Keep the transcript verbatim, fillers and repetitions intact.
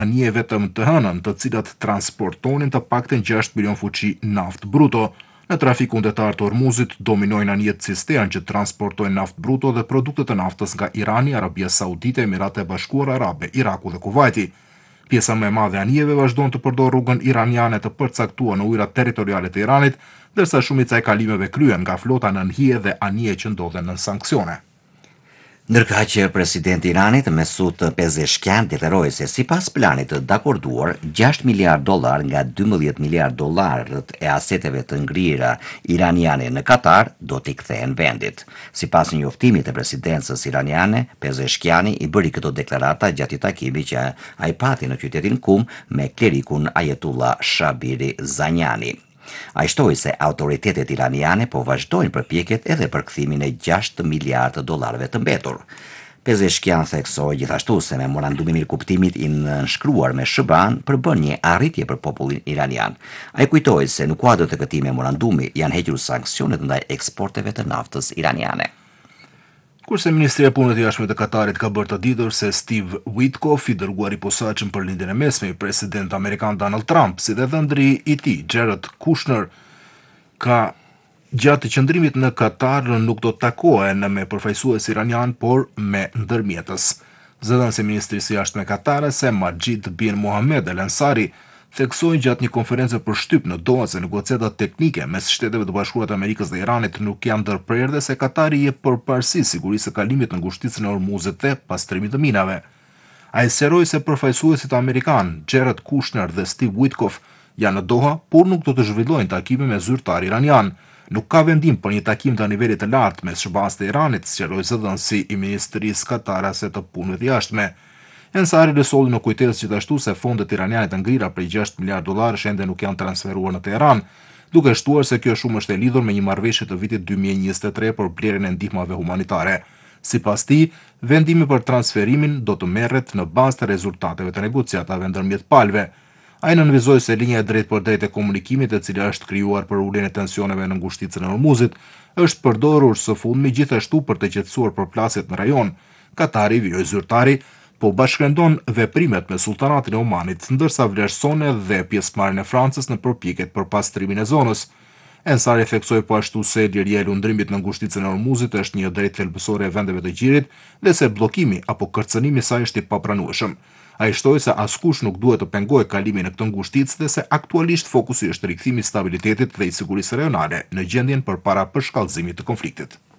Anje vetëm të hënën, të cilat transportonin të paktën gjashtë milion fuqi naftë bruto. Në trafikun ndetar të Hormuzit dominojnë anijet cistern që transportojnë naftë bruto dhe produkte të naftës nga Irani, Arabia Saudite, Emiratet e Bashkuara Arabe, Iraku dhe Kuvajti. Pjesa më e madhe e anijeve vazhdon të përdor rrugën iraniane të përcaktuar në ujërat territoriale të Iranit, ndërsa shumica e kalimeve kryen nga flota nën hije dhe anije që ndodhen në sanksione. Ndërka që presidenti i Iranit Mesut Pezeshkian deklaroi se sipas planit të dakorduar, gjashtë miliard dollar nga dymbëdhjetë miliard dollarët e aseteve të ngrira iraniane në Katar do t'i kthehen vendit. Sipas një njoftimit të presidencës iraniane, Pezeshkiani i bëri këto deklarata gjatë takimit që ai pati në qytetin Kum me klerikun Ayatullah Shabiri Zaniani. A i shtoi se autoritetet iraniane po vazhdojnë përpjekjet edhe për kthimin e gjashtë miliard dollarëve të mbetur. Pezeshkian theksoi gjithashtu se memorandumi mirëkuptimit i nënshkruar me S B A-n përbën një arritje për popullin iranian. Ai kujtoi se në kuadër të këtij memorandumi janë hequr sanksionet ndaj eksporteve të naftës iraniane. Kurse Ministria e Punëve të Jashtme të Katarit ka bërë të ditur se Steve Witkoff, i dërguar i posaçëm për lindjen e mesme i president amerikan Donald Trump, si dhe dhëndri i tij Jared Kushner, ka gjatë qëndrimit në Katar nuk do të takohen me përfaqësues iranian, por me ndërmjetës. Zëdhënësi i Ministrisë së Jashtme katare Majid bin Mohammed El Ansari theksoi gjatë një konferencë për shtyp në Doha se negociatat teknike mes Shteteve të Bashkuara të Amerikës dhe Iranit nuk janë ndërprerë dhe se Katari jep përparësi sigurisë së kalimit në ngushticën e Hormuzit dhe pastrimit të minave. Ai sqaroi se përfaqësuesit amerikan Jared Kushner dhe Steve Witkoff janë në Doha, por nuk do të zhvillojnë takime me zyrtar iranian. Nuk ka vendim për një takim të nivelit të lartë mes S B A-s dhe Iranit, sqaroi zëdhënësi i Ministrisë Katarase të Punëve të Jashtme. Ansari lësolli në kujtesë gjithashtu se fondet iraniane të ngrira për gjashtë miliard dollarësh ende nuk janë transferuar në Teheran, duke shtuar se kjo shumë është e lidhur me një marrëveshje të vitit dy mijë e njëzet e tre për blerjen e ndihmave humanitare. Sipas tij, vendimi për transferimin do të merret në bazë të rezultateve të negociatave ndërmjet palëve. Ai nënvizoi se linja e drejtpërdrejtë e komunikimit, e cila është krijuar për uljen e tensioneve në ngushticën e Hormuzit, është përdorur së fundmi gjithashtu për të qetësuar përplasjet në rajon. Katari, vijoj zyrtari, po bashkëndon veprimet me sultanatin e Omanit, ndërsa vlerëson edhe pjesëmarrjen e Francës në përpjekjet për pastrimin e zonës. Ansari theksoi po ashtu se lirja e lundrimit në ngushticën e Hormuzit është një drejtë thelbësore e vendeve të gjirit dhe se bllokimi apo kërcënimi i saj është i papranueshëm. Ai shtoi se askush nuk duhet të pengojë kalimin në këtë ngushticë dhe se aktualisht fokusi është rikthimi i stabilitetit dhe i sigurisë rajonale në gjendjen përpara përshkallëzimit të konfliktit.